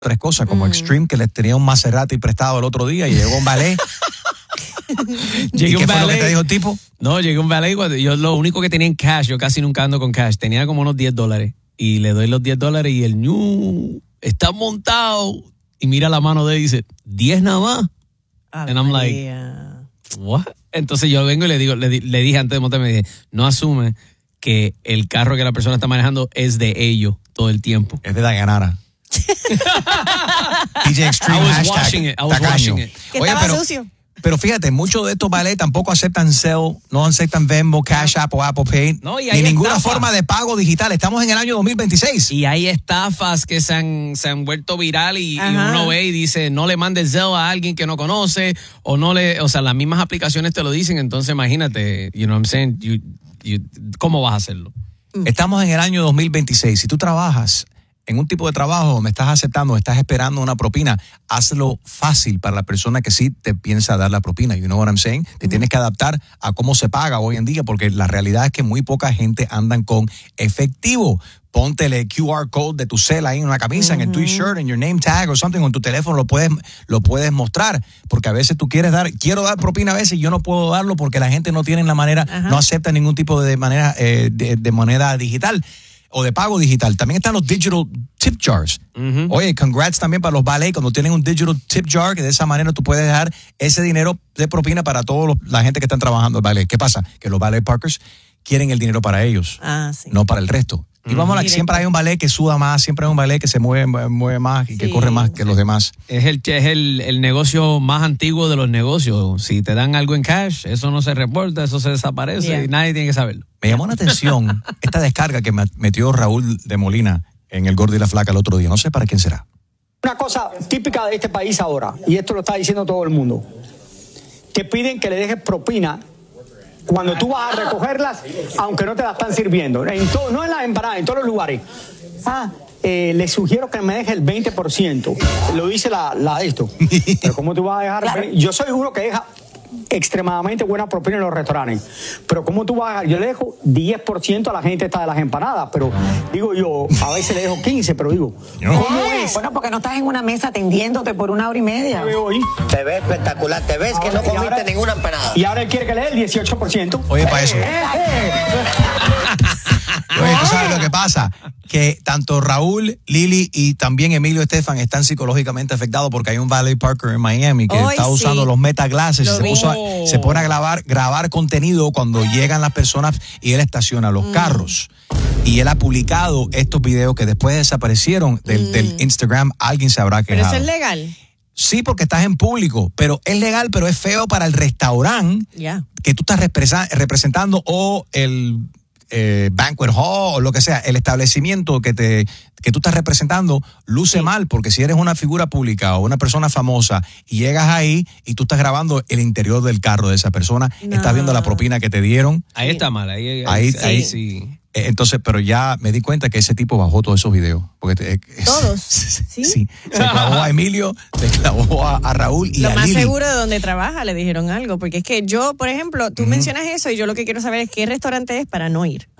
tres cosas, como Extreme, que les tenía un Maserati prestado el otro día y llegó un valet. ¿Y qué fue lo que te dijo el tipo? No, llegó un valet cuando yo lo único que tenía en cash, yo casi nunca ando con cash, tenía como unos $10 y le doy los $10 y el está montado y mira la mano de él y dice, 10 nada más. And I'm like, what? Entonces yo vengo y le dije antes de montarme, me dije, no asume que el carro que la persona está manejando es de ellos todo el tiempo. Es de Dayanara. DJ Extreme, I was washing it. Que estaba sucio. Pero fíjate, muchos de estos valets tampoco aceptan Zelle, no aceptan Venmo, Cash App o Apple Pay, ni ninguna forma de pago digital. Estamos en el año 2026. Y hay estafas que se han vuelto viral y uno ve y dice, no le mandes Zelle a alguien que no conoce o sea, las mismas aplicaciones te lo dicen. Entonces, imagínate, you know what I'm saying, ¿cómo vas a hacerlo? Estamos en el año 2026. Si tú trabajas en un tipo de trabajo donde estás aceptando, estás esperando una propina, hazlo fácil para la persona que sí te piensa dar la propina. You know what I'm saying? Te tienes que adaptar a cómo se paga hoy en día, porque la realidad es que muy poca gente andan con efectivo. Ponte el QR code de tu cel ahí en una camisa, en el t-shirt, en your name tag o something, con tu teléfono lo puedes mostrar, porque a veces tú quiero dar propina a veces y yo no puedo darlo porque la gente no tiene la manera, no acepta ningún tipo de manera de moneda digital o de pago digital. También están los digital tip jars. Oye, congrats también para los valets cuando tienen un digital tip jar, que de esa manera tú puedes dejar ese dinero de propina para toda la gente que están trabajando el valet. ¿Qué pasa? Que los valet parkers quieren el dinero para ellos, no para el resto. Y vamos a siempre hay un valet que suda más, siempre hay un valet que se mueve más y que corre más que los demás. Es el negocio más antiguo de los negocios. Si te dan algo en cash, eso no se reporta, eso se desaparece y nadie tiene que saberlo. Me llamó la atención esta descarga que metió Raúl de Molina en el Gordo y la Flaca el otro día. No sé para quién será. Una cosa típica de este país ahora, y esto lo está diciendo todo el mundo, te piden que le dejes propina cuando tú vas a recogerlas, aunque no te las están sirviendo. No en las empanadas, en todos los lugares. Les sugiero que me deje el 20%. Lo dice esto. Pero ¿cómo tú vas a dejar? Claro. Yo soy uno que deja extremadamente buena propina en los restaurantes. Pero ¿cómo tú vas a dejar? Yo le dejo 10% a la gente esta de las empanadas, pero digo yo, a veces le dejo 15%, pero digo, ¿cómo es? Bueno, porque no estás en una mesa atendiéndote por 1 hora y media. Te ves espectacular, te ves ahora, que no comiste ninguna empanada. Y ahora él quiere que le dé el 18%. Oye, para eso. Oye, ¿tú sabes lo que pasa? Que tanto Raúl, Lili y también Emilio Estefan están psicológicamente afectados porque hay un valet parker en Miami que está usando los metaglasses y se pone a grabar contenido cuando llegan las personas y él estaciona los carros. Y él ha publicado estos videos que después desaparecieron del Instagram. Alguien se habrá quejado. ¿Pero eso es legal? Sí, porque estás en público, pero es legal, pero es feo para el restaurante que tú estás representando o el banquet hall o lo que sea, el establecimiento que tú estás representando luce mal, porque si eres una figura pública o una persona famosa y llegas ahí y tú estás grabando el interior del carro de esa persona, estás viendo la propina que te dieron. Ahí está mal, ahí sí. Entonces, pero ya me di cuenta que ese tipo bajó todos esos videos. Porque ¿todos? Sí. Se clavó a Emilio, se clavó a Raúl y lo a más Lili. Seguro de donde trabaja le dijeron algo. Porque es que yo, por ejemplo, tú mencionas eso y yo lo que quiero saber es qué restaurante es para no ir.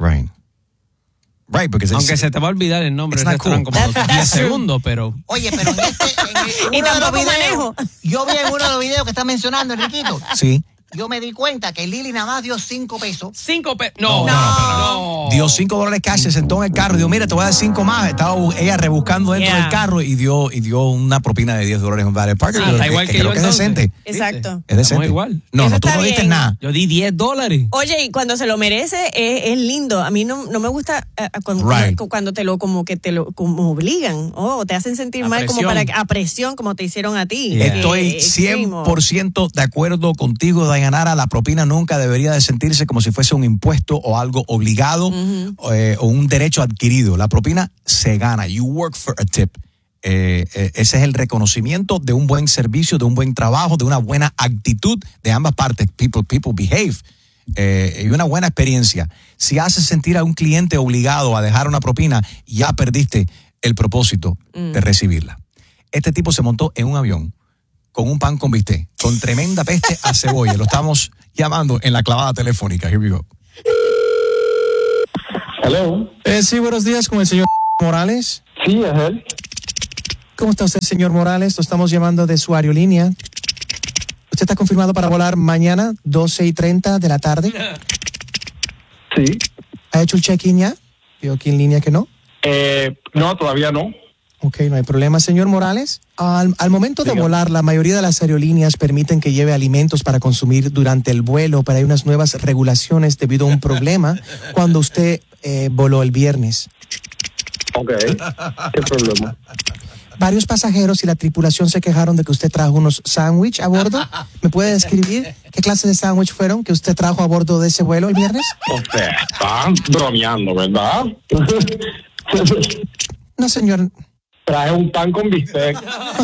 Right, porque aunque se te va a olvidar el nombre del restaurante como 10 segundos, pero... Oye, pero y tampoco manejo. Yo vi en uno de los videos que está mencionando, Enriquito. Sí. Yo me di cuenta que Lili nada más dio 5 pesos. 5 pesos. No. Dio $5 cash, se sentó en el carro y dijo, mira, te voy a dar 5 más. Estaba ella rebuscando dentro del carro y dio una propina de $10 en Valet Parker. Está igual que yo, creo que es decente. Exacto. Es decente. Igual. No, tú no diste nada. Yo di $10. Oye, y cuando se lo merece es lindo. A mí no me gusta cuando te lo como obligan o te hacen sentir mal como a presión como te hicieron a ti. Estoy 100% de acuerdo contigo, Dayanara. La propina nunca debería de sentirse como si fuese un impuesto o algo obligado o un derecho adquirido. La propina se gana. You work for a tip. Ese es el reconocimiento de un buen servicio, de un buen trabajo, de una buena actitud de ambas partes. People behave. Y una buena experiencia. Si haces sentir a un cliente obligado a dejar una propina, ya perdiste el propósito de recibirla. Este tipo se montó en un avión con un pan con bistec, con tremenda peste a cebolla. Lo estamos llamando en la clavada telefónica. Here we go. Hello. Sí, buenos días, con el señor Morales. Sí, es él. ¿Cómo está usted, señor Morales? Lo estamos llamando de su aerolínea. ¿Usted está confirmado para volar mañana, 12:30 de la tarde? Sí. ¿Ha hecho el check-in ya? ¿Vio aquí en línea que no? No, todavía no. Ok, no hay problema, señor Morales. Al momento de volar, la mayoría de las aerolíneas permiten que lleve alimentos para consumir durante el vuelo, pero hay unas nuevas regulaciones debido a un problema cuando usted voló el viernes. Ok, ¿qué problema? Varios pasajeros y la tripulación se quejaron de que usted trajo unos sándwiches a bordo. ¿Me puede describir qué clase de sándwich fueron que usted trajo a bordo de ese vuelo el viernes? O sea, están bromeando, ¿verdad? No, señor. Traje un pan con bistec.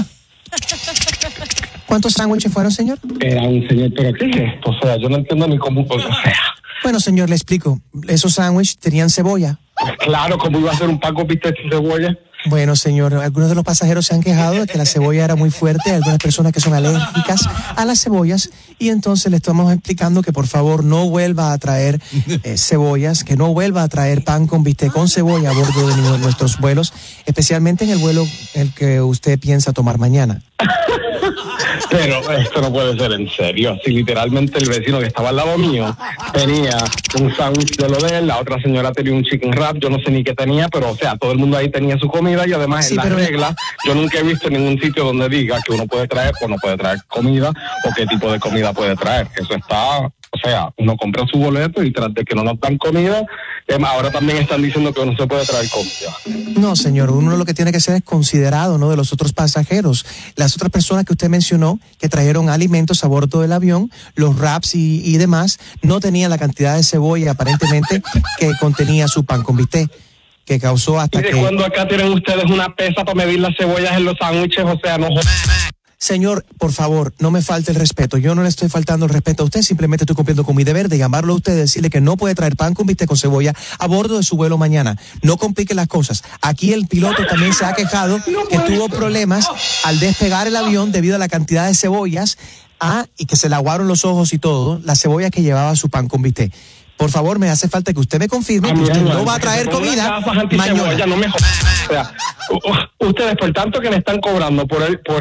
¿Cuántos sándwiches fueron, señor? Era un señor, pero ¿qué es esto? O sea, yo no entiendo ni cómo, o sea. Bueno, señor, le explico. Esos sándwiches tenían cebolla. Claro, ¿cómo iba a ser un pan con bistec sin cebolla? Bueno, señor, algunos de los pasajeros se han quejado de que la cebolla era muy fuerte, hay algunas personas que son alérgicas a las cebollas, y entonces le estamos explicando que por favor no vuelva a traer cebollas, que no vuelva a traer pan con bistec con cebolla a bordo de nuestros vuelos, especialmente en el vuelo el que usted piensa tomar mañana. Pero esto no puede ser en serio. Si literalmente el vecino que estaba al lado mío tenía un sándwich de lo de él, la otra señora tenía un chicken wrap, yo no sé ni qué tenía, pero o sea, todo el mundo ahí tenía su comida y además sí, en las reglas, yo nunca he visto en ningún sitio donde diga que uno puede traer o no puede traer comida o qué tipo de comida puede traer. Eso está, o sea, uno compra su boleto y tras de que no nos dan comida, ahora también están diciendo que no se puede traer comida. No, señor, uno lo que tiene que ser es considerado, ¿no?, de los otros pasajeros. Las otras personas que usted mencionó que trajeron alimentos a bordo del avión, los wraps y demás, no tenían la cantidad de cebolla aparentemente que contenía su pan con bistec, que causó hasta que... ¿Y de cuándo acá tienen ustedes una pesa para medir las cebollas en los sándwiches? O sea, no... Señor, por favor, no me falte el respeto. Yo no le estoy faltando el respeto a usted, simplemente estoy cumpliendo con mi deber de llamarlo a usted y decirle que no puede traer pan con bistec con cebolla a bordo de su vuelo mañana. No complique las cosas. Aquí el piloto también se ha quejado que tuvo problemas al despegar el avión debido a la cantidad de cebollas y que se le aguaron los ojos y todo, la cebolla que llevaba su pan con bistec. Por favor, me hace falta que usted me confirme que usted no va a traer comida mañana. No me o sea, ustedes por tanto que me están cobrando por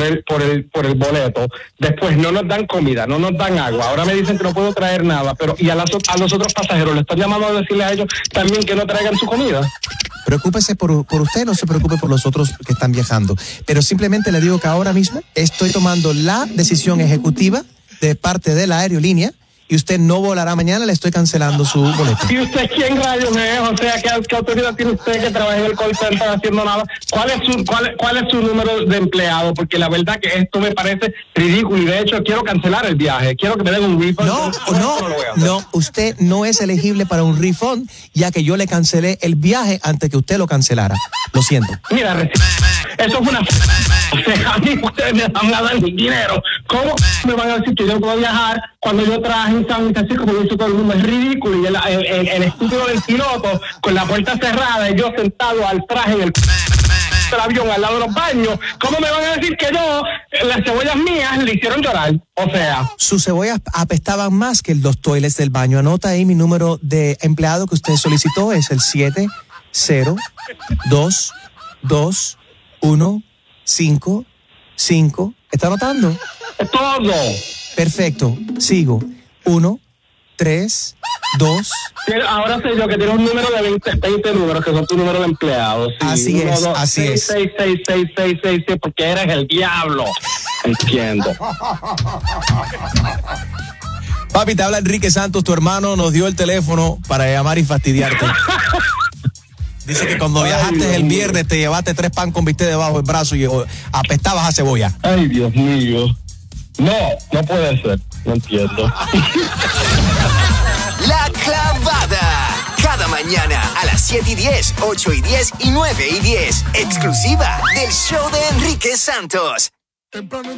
el boleto, después no nos dan comida, no nos dan agua, ahora me dicen que no puedo traer nada, pero y a los otros pasajeros le están llamando a decirle a ellos también que no traigan su comida. Preocúpese por usted, no se preocupe por los otros que están viajando, pero simplemente le digo que ahora mismo estoy tomando la decisión ejecutiva de parte de la aerolínea y usted no volará mañana, le estoy cancelando su boleto. ¿Y usted quién rayos es? O sea, ¿qué autoridad tiene usted que trabaja en el call center haciendo nada? ¿Cuál es su número de empleado? Porque la verdad que esto me parece ridículo y de hecho quiero cancelar el viaje. Quiero que me den un refund. No, usted no es elegible para un refund, ya que yo le cancelé el viaje antes que usted lo cancelara. Lo siento. Mira, eso es una... O sea, a mí ustedes me van a dar mi dinero. ¿Cómo me van a decir que yo no puedo viajar cuando yo traje un sándwich así como lo hizo todo el mundo? Es ridículo. Y el estúpido del piloto con la puerta cerrada y yo sentado al traje en el avión al lado de los baños. ¿Cómo me van a decir que las cebollas mías le hicieron llorar? O sea... Sus cebollas apestaban más que los toilets del baño. Anota ahí mi número de empleado que usted solicitó. Es el 7022155. ¿Está anotando? Todo. Perfecto. Sigo. 1, 3, 2. Ahora sé yo que tiene un número de 20 números que son tu número de empleados. Sí, así 1, es, 2, así 6, es. 6, 6, 6, 6, 6, 6, porque eres el diablo. Entiendo. Papi, te habla Enrique Santos, tu hermano nos dio el teléfono para llamar y fastidiarte. Dice que cuando viajaste el viernes te llevaste 3 pan con bistec debajo del brazo y apestabas a cebolla. Ay, Dios mío. No puede ser. No entiendo. La Clavada. Cada mañana a las 7:10, 8:10 y 9:10. Exclusiva del show de Enrique Santos.